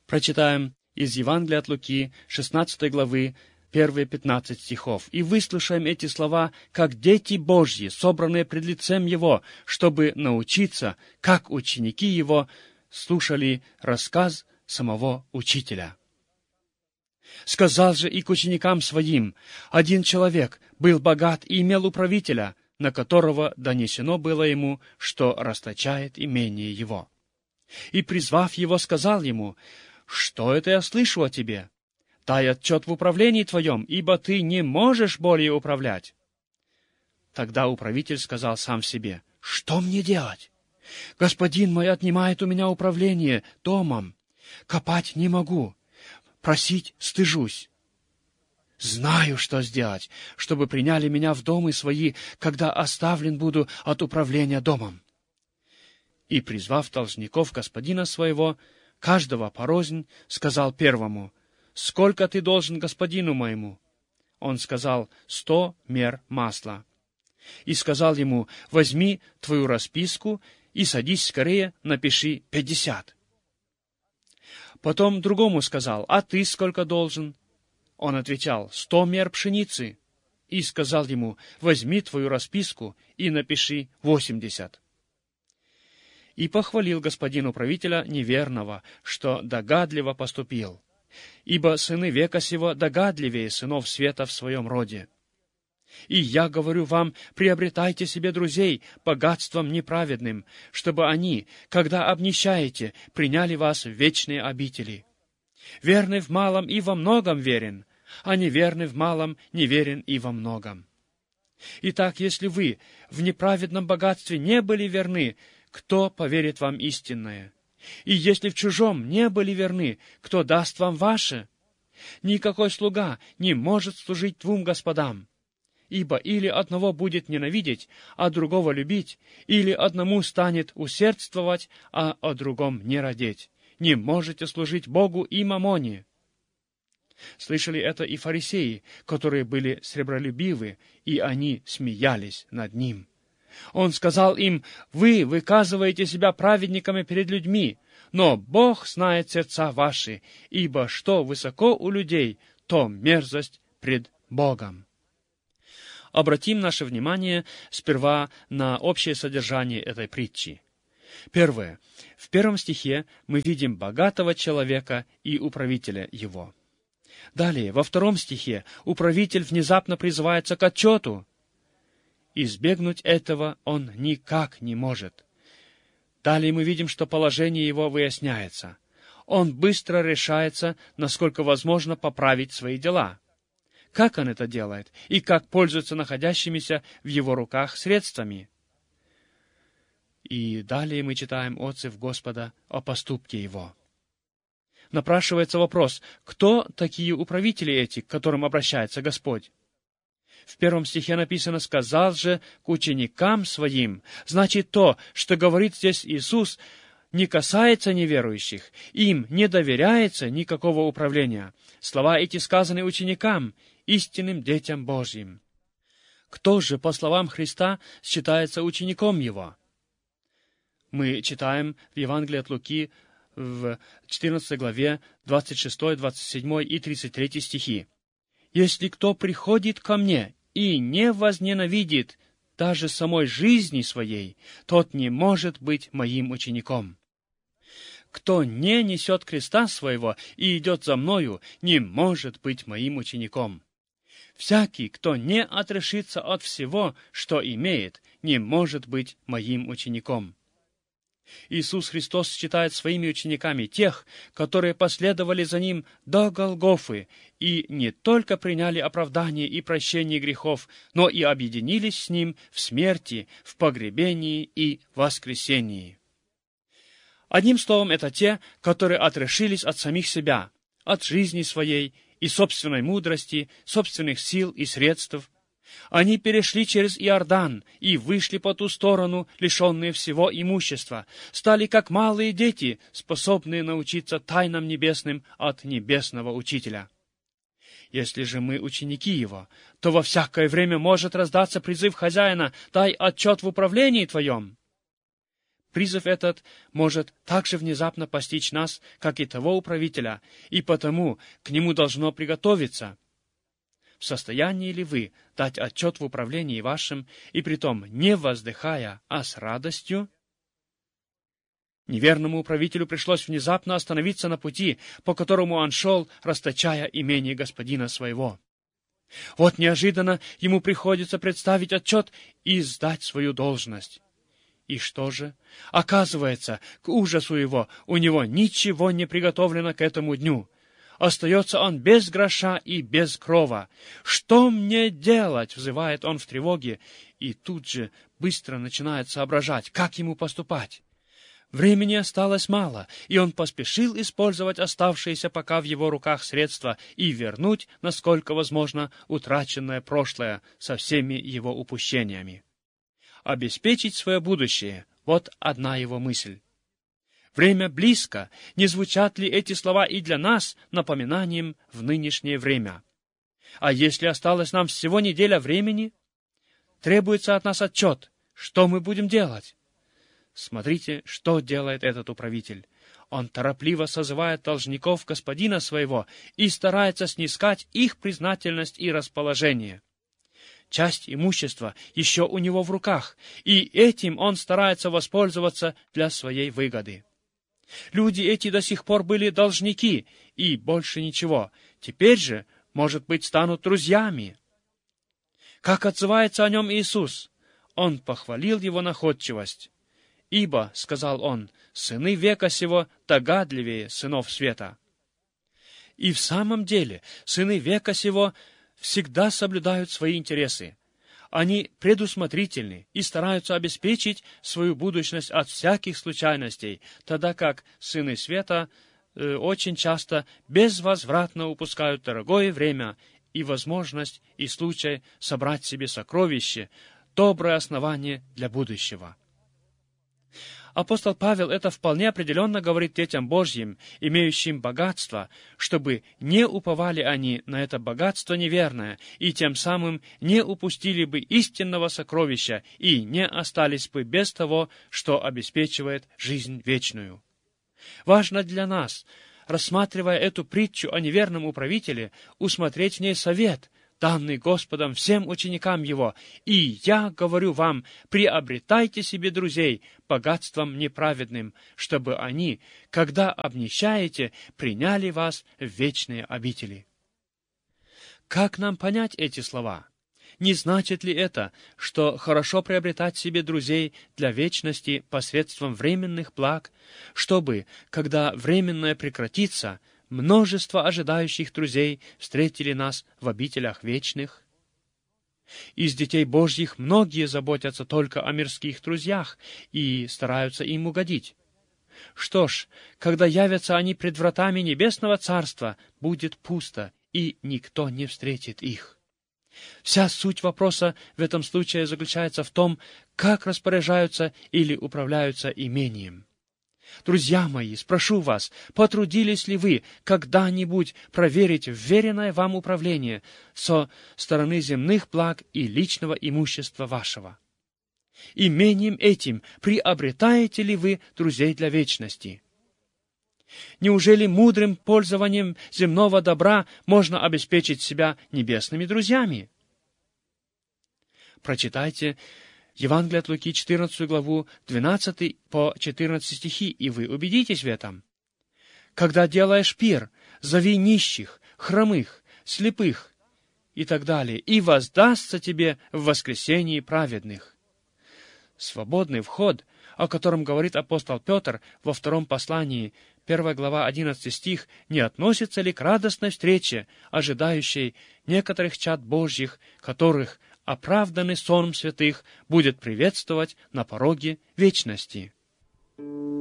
Прочитаем из Евангелия от Луки, 16 главы, первые 15 стихов, и выслушаем эти слова, как дети Божьи, собранные пред лицем Его, чтобы научиться, как ученики Его слушали рассказ самого Учителя. «Сказал же и к ученикам своим: один человек был богат и имел управителя, на которого донесено было ему, что расточает имение его. И, призвав его, сказал ему: что это я слышу о тебе? Дай отчет в управлении твоем, ибо ты не можешь более управлять». Тогда управитель сказал сам себе: что мне делать? Господин мой отнимает у меня управление домом. Копать не могу, просить стыжусь. Знаю, что сделать, чтобы приняли меня в домы свои, когда оставлен буду от управления домом. И, призвав должников господина своего, каждого порознь, сказал первому: сколько ты должен господину моему? Он сказал: 100 мер масла. И сказал ему: возьми твою расписку и садись скорее, напиши 50. Потом другому сказал: а ты сколько должен? Он отвечал: 100 мер пшеницы. И сказал ему: возьми твою расписку и напиши 80. И похвалил господин управителя неверного, что догадливо поступил. Ибо сыны века сего догадливее сынов света в своем роде. И я говорю вам, приобретайте себе друзей богатством неправедным, чтобы они, когда обнищаете, приняли вас в вечные обители. Верный в малом и во многом верен, а неверный в малом неверен и во многом. Итак, если вы в неправедном богатстве не были верны, кто поверит вам истинное? И если в чужом не были верны, кто даст вам ваше? Никакой слуга не может служить двум господам. Ибо или одного будет ненавидеть, а другого любить, или одному станет усердствовать, а о другом не радеть. Не можете служить Богу и мамоне. Слышали это и фарисеи, которые были сребролюбивы, и они смеялись над ним. Он сказал им: вы выказываете себя праведниками перед людьми, но Бог знает сердца ваши, ибо что высоко у людей, то мерзость пред Богом. Обратим наше внимание сперва на общее содержание этой притчи. Первое. В первом стихе мы видим богатого человека и управителя его. Далее, во втором стихе, управитель внезапно призывается к отчету. Избегнуть этого он никак не может. Далее мы видим, что положение его выясняется. Он быстро решается, насколько возможно, поправить свои дела. Как он это делает и как пользуется находящимися в его руках средствами? И далее мы читаем отзыв Господа о поступке его. Напрашивается вопрос: кто такие управители эти, к которым обращается Господь? В первом стихе написано: «Сказал же к ученикам своим». Значит, то, что говорит здесь Иисус, не касается неверующих, им не доверяется никакого управления. Слова эти сказаны ученикам, истинным детям Божьим. Кто же, по словам Христа, считается учеником Его? Мы читаем в Евангелии от Луки в 14 главе 26, 27 и 33 стихи. «Если кто приходит ко мне и не возненавидит даже самой жизни своей, тот не может быть моим учеником. Кто не несет креста своего и идет за мною, не может быть моим учеником. Всякий, кто не отрешится от всего, что имеет, не может быть моим учеником». Иисус Христос считает своими учениками тех, которые последовали за Ним до Голгофы и не только приняли оправдание и прощение грехов, но и объединились с Ним в смерти, в погребении и воскресении. Одним словом, это те, которые отрешились от самих себя, от жизни своей и собственной мудрости, собственных сил и средств. Они перешли через Иордан и вышли по ту сторону, лишенные всего имущества, стали как малые дети, способные научиться тайнам небесным от небесного Учителя. Если же мы ученики Его, то во всякое время может раздаться призыв хозяина: «Дай отчет в управлении твоем». Призыв этот может так же внезапно постичь нас, как и того управителя, и потому к нему должно приготовиться. В состоянии ли вы дать отчет в управлении вашим, и притом не воздыхая, а с радостью? Неверному управителю пришлось внезапно остановиться на пути, по которому он шел, расточая имение господина своего. Вот неожиданно ему приходится представить отчет и сдать свою должность. И что же? Оказывается, к ужасу его, у него ничего не приготовлено к этому дню. Остается он без гроша и без крова. «Что мне делать?» — взывает он в тревоге, и тут же быстро начинает соображать, как ему поступать. Времени осталось мало, и он поспешил использовать оставшиеся пока в его руках средства и вернуть, насколько возможно, утраченное прошлое со всеми его упущениями. Обеспечить свое будущее — вот одна его мысль. Время близко. Не звучат ли эти слова и для нас напоминанием в нынешнее время? А если осталось нам всего неделя времени, требуется от нас отчет. Что мы будем делать? Смотрите, что делает этот управитель. Он торопливо созывает должников господина своего и старается снискать их признательность и расположение. Часть имущества еще у него в руках, и этим он старается воспользоваться для своей выгоды. Люди эти до сих пор были должники, и больше ничего. Теперь же, может быть, станут друзьями. Как отзывается о нем Иисус? Он похвалил его находчивость. «Ибо, — сказал он, — сыны века сего догадливее сынов света». И в самом деле, сыны века сего всегда соблюдают свои интересы. Они предусмотрительны и стараются обеспечить свою будущность от всяких случайностей, тогда как сыны света очень часто безвозвратно упускают дорогое время и возможность и случай собрать себе сокровище, доброе основание для будущего. Апостол Павел это вполне определенно говорит детям Божьим, имеющим богатство, чтобы не уповали они на это богатство неверное, и тем самым не упустили бы истинного сокровища и не остались бы без того, что обеспечивает жизнь вечную. Важно для нас, рассматривая эту притчу о неверном управителе, усмотреть в ней совет, данный Господом всем ученикам Его. И я говорю вам, приобретайте себе друзей богатством неправедным, чтобы они, когда обнищаете, приняли вас в вечные обители. Как нам понять эти слова? Не значит ли это, что хорошо приобретать себе друзей для вечности посредством временных благ, чтобы, когда временное прекратится, множество ожидающих друзей встретили нас в обителях вечных? Из детей Божьих многие заботятся только о мирских друзьях и стараются им угодить. Что ж, когда явятся они пред вратами Небесного Царства, будет пусто, и никто не встретит их. Вся суть вопроса в этом случае заключается в том, как распоряжаются или управляются имением. Друзья мои, спрошу вас, потрудились ли вы когда-нибудь проверить вверенное вам управление со стороны земных благ и личного имущества вашего? Имением этим приобретаете ли вы друзей для вечности? Неужели мудрым пользованием земного добра можно обеспечить себя небесными друзьями? Прочитайте Евангелие от Луки, 14 главу, 12 по 14 стихи, и вы убедитесь в этом. «Когда делаешь пир, зови нищих, хромых, слепых» и так далее, «и воздастся тебе в воскресении праведных». Свободный вход, о котором говорит апостол Петр во втором послании, 1 глава, 11 стих, не относится ли к радостной встрече, ожидающей некоторых чад Божьих, которых оправданный сон святых будет приветствовать на пороге вечности?